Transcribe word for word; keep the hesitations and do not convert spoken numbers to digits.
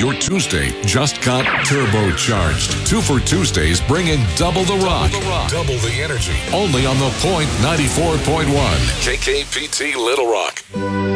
Your Tuesday just got turbocharged. Two for Tuesdays bring in double the rock, double the, rock. Double the energy. Only on The Point ninety-four point one. K K P T Little Rock.